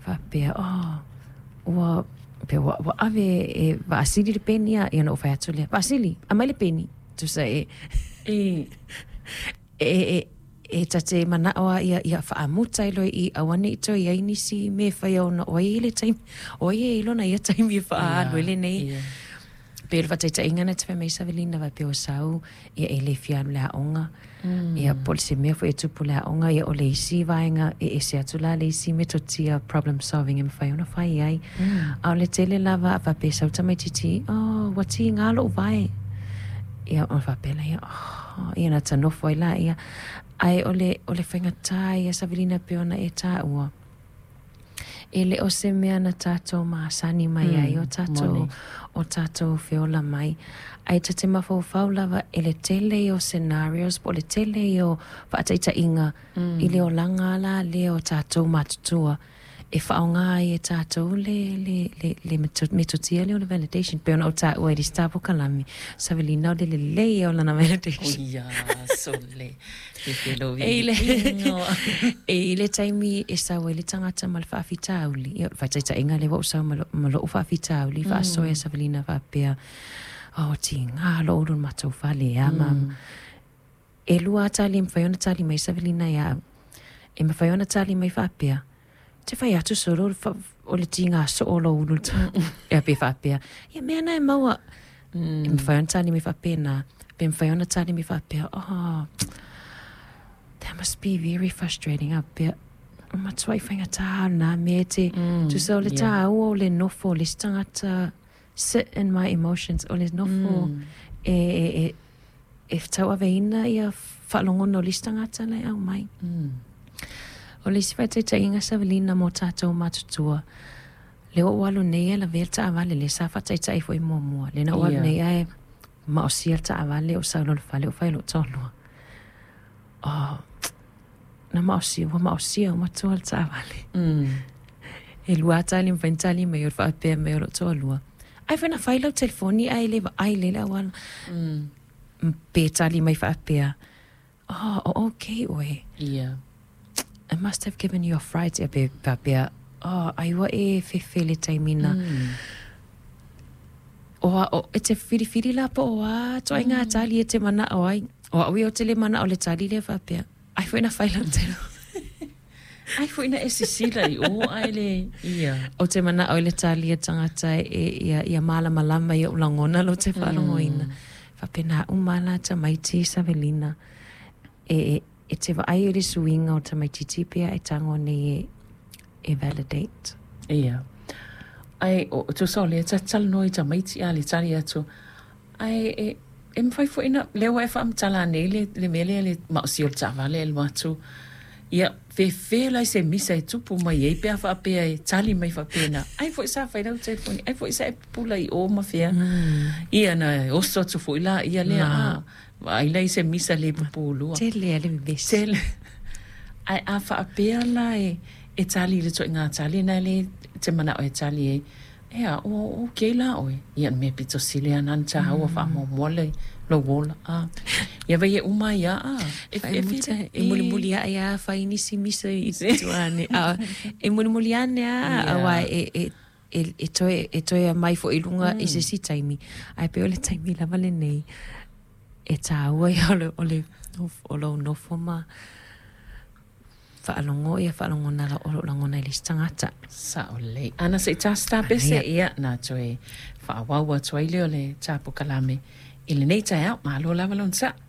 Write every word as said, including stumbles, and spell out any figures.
fa pe oh wa pe wa wa ave e va sili le penia e no fa tole va sili a mai le peni tu sai e e e tate mana o ia ia fa amuta ilo i awane to ia inisi me fa yo no o ile time o ia ilo na ia time fa lo ile nei per fa tata ingana te me Savelina va pe o sau ia ele fiam la onga ia polisi me fo etu pula onga ia ole isi vainga e ese atula le isi me totia problem solving em fa ona fa ai a le tele lava va pe sau tamai titi oh wati ngalo vai ia on fa pela ia ia na tano foi la ia ai ole ole fenga tai esa Savelina pe ona e ta ua ele o se mea na tato ma sani mai ai o tato o tato feola mai ai tate mafau fau lava ele tele o scenarios po le tele o whaataita inga i leo langa la leo tato matutua e whaonga i e tato le le le le metotia leo le validation pe ona o ta ua i stapo kalami Savelina o le le le o lana validation o ia sole e ile e ile taimi e sawa ile tangata mal whaafitauli ia whaataita inga le wa usau malo whaafitauli wha asoia Savelina wha pia oh ti ngā lo urun matau whale a mam e lua tali e mwhaiona tali mai Savelina ia e mwhaiona tali mai wha pia te whai atu soro o le ti ngā so o lo urun e a pe wha pia ia mea na e maua e mwhaiona tali mai wha pia na pe mwhaiona tali mai wha pia oh that must be very frustrating up there. Matua i whainga tā nā me te tu sa o le tā o le nofo le stangata sit in my emotions o le nofo e e e e tau aveina ia whalongo no le stangata le au mai o le si whaite ta inga Savelina mo tātou matutua le o walu nei la velta avale le sa whaite ta i fo i mua le na walu nei ai ma o sia ta avale o sa lo fale o whailo tolua oh na maosia wa maosia ma toa ta vale mm e lua tali inventali me yor fa pe me yor to lua ai vena failo telefoni ai le ai le la wal mm pe tali mai fa pe oh okay oi yeah I must have given you a fright a pe pa pe oh ai wa e fe fele taimina o o e te firi firi la po wa to inga tali e te mana o ai o wi o tele mana o le tali le fa pe ai foi na faila telo ai foi na esse sila i o ai le ia o te mana o le tali e tangata e ia ia mala malama ia ulangona lo te whalongoina fa pena umala ta maiti Savelina e e te wa ai ri suinga o ta maiti tipia e tangone e e validate ia ai o to so le ta tal noi ta maiti ali tali atu ai e e mwhai fo ina leo e whaam tala nei le, le mele le mausi o tawa le el watu ia fe fe lai se misa e tupu mai e pia wha pia e tali mai wha pia ai fo isa whai rau telefoni ai fo isa e pula i o ma fia ia na oso tu fo ila ia le a ai lai se misa le pupulua te le ale mbesi te le ai a wha pia la e e tali le to inga tali na le te mana o e tali e ea, o, o kei la oi. Ia me pito sile anan ta hawa wha mo mole lo wola. Ah. Ia vai e uma ia. Ah. E e e muli muli a ia fa inisi misa i tuane. Ah. E muli muli ane a awa e e e e toe e toe mai fo ilunga i se si taimi. Ai pe ole taimi la vale nei. E ta ua ia ole ole ole no foma. Whaalongo ia whaalongo nara oro langona i listangata. Sa ole. Ana se ta sta pese ia na toe whaawaua toi leo le tapu kalame. Ili nei tai au, mahalo lava lon sa.